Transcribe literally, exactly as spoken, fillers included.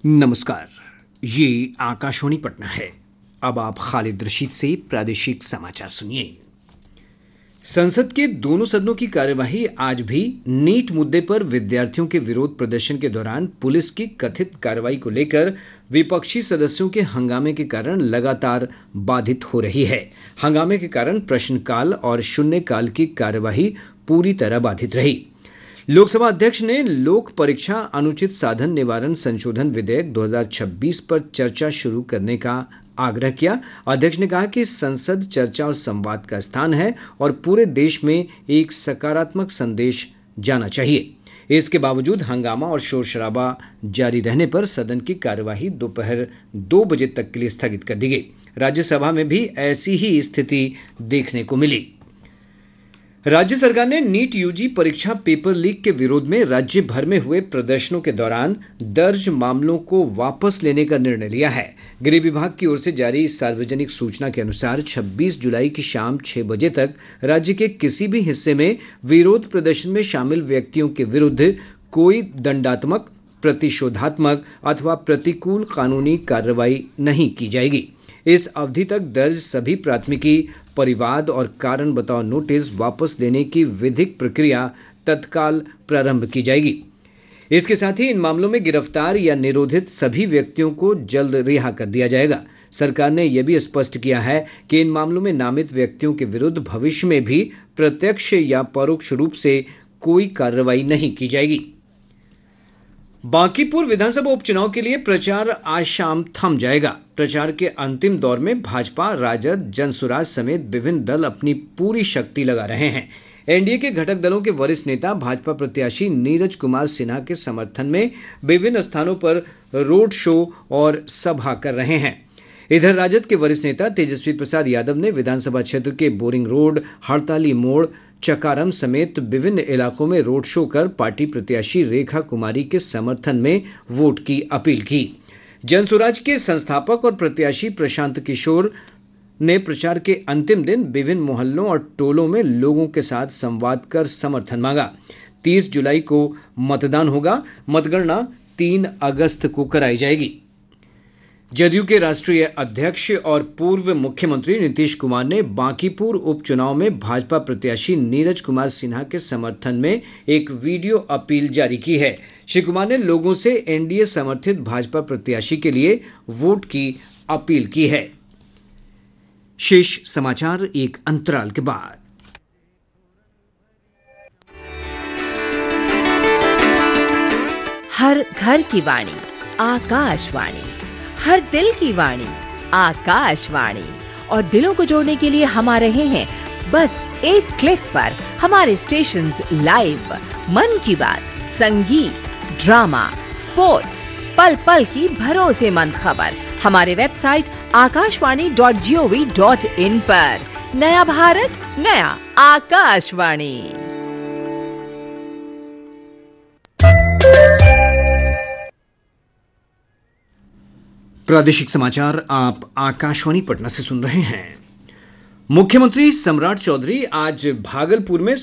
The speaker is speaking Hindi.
नमस्कार, ये आकाशवाणी पटना है। अब आप खालिद रशीद से प्रादेशिक समाचार सुनिए। संसद के दोनों सदनों की कार्यवाही आज भी नीट मुद्दे पर विद्यार्थियों के विरोध प्रदर्शन के दौरान पुलिस की कथित कार्रवाई को लेकर विपक्षी सदस्यों के हंगामे के कारण लगातार बाधित हो रही है। हंगामे के कारण प्रश्नकाल और शून्यकाल की कार्यवाही पूरी तरह बाधित रही। लोकसभा अध्यक्ष ने लोक परीक्षा अनुचित साधन निवारण संशोधन विधेयक दो हज़ार छब्बीस पर चर्चा शुरू करने का आग्रह किया। अध्यक्ष ने कहा कि संसद चर्चा और संवाद का स्थान है और पूरे देश में एक सकारात्मक संदेश जाना चाहिए। इसके बावजूद हंगामा और शोर शराबा जारी रहने पर सदन की कार्यवाही दोपहर दो बजे तक के लिए स्थगित कर दी गई। राज्यसभा में भी ऐसी ही स्थिति देखने को मिली। राज्य सरकार ने नीट यूजी परीक्षा पेपर लीक के विरोध में राज्य भर में हुए प्रदर्शनों के दौरान दर्ज मामलों को वापस लेने का निर्णय लिया है। गृह विभाग की ओर से जारी सार्वजनिक सूचना के अनुसार छब्बीस जुलाई की शाम छह बजे तक राज्य के किसी भी हिस्से में विरोध प्रदर्शन में शामिल व्यक्तियों के विरुद्ध कोई दंडात्मक, प्रतिशोधात्मक अथवा प्रतिकूल कानूनी कार्रवाई नहीं की जाएगी। इस अवधि तक दर्ज सभी प्राथमिकी, परिवाद और कारण बताओ नोटिस वापस लेने की विधिक प्रक्रिया तत्काल प्रारंभ की जाएगी। इसके साथ ही इन मामलों में गिरफ्तार या निरोधित सभी व्यक्तियों को जल्द रिहा कर दिया जाएगा। सरकार ने यह भी स्पष्ट किया है कि इन मामलों में नामित व्यक्तियों के विरुद्ध भविष्य में भी प्रत्यक्ष या परोक्ष रूप से कोई कार्रवाई नहीं की जाएगी। बांकीपुर विधानसभा उपचुनाव के लिए प्रचार आज शाम थम जाएगा। प्रचार के अंतिम दौर में भाजपा, राजद, जनसुराज समेत विभिन्न दल अपनी पूरी शक्ति लगा रहे हैं। एनडीए के घटक दलों के वरिष्ठ नेता भाजपा प्रत्याशी नीरज कुमार सिन्हा के समर्थन में विभिन्न स्थानों पर रोड शो और सभा कर रहे हैं। इधर राजद के वरिष्ठ नेता तेजस्वी प्रसाद यादव ने विधानसभा क्षेत्र के बोरिंग रोड, हड़ताली मोड़, चकारम समेत विभिन्न इलाकों में रोड शो कर पार्टी प्रत्याशी रेखा कुमारी के समर्थन में वोट की अपील की। जनसुराज के संस्थापक और प्रत्याशी प्रशांत किशोर ने प्रचार के अंतिम दिन विभिन्न मोहल्लों और टोलों में लोगों के साथ संवाद कर समर्थन मांगा। तीस जुलाई को मतदान होगा। मतगणना तीन अगस्त को कराई जाएगी। जदयू के राष्ट्रीय अध्यक्ष और पूर्व मुख्यमंत्री नीतीश कुमार ने बांकीपुर उपचुनाव में भाजपा प्रत्याशी नीरज कुमार सिन्हा के समर्थन में एक वीडियो अपील जारी की है। श्री कुमार ने लोगों से एनडीए समर्थित भाजपा प्रत्याशी के लिए वोट की अपील की है। शेष समाचार एक अंतराल के बाद। हर घर की वाणी आकाशवाणी, हर दिल की वाणी आकाशवाणी, और दिलों को जोड़ने के लिए हम आ रहे हैं बस एक क्लिक पर। हमारे स्टेशंस लाइव, मन की बात, संगीत, ड्रामा, स्पोर्ट्स, पल पल की भरोसेमंद खबर हमारे website Akashvani dot G O V dot in पर। नया भारत, नया आकाशवाणी। प्रादेशिक समाचार आप आकाशवाणी पटना से सुन रहे हैं। मुख्यमंत्री सम्राट चौधरी आज भागलपुर में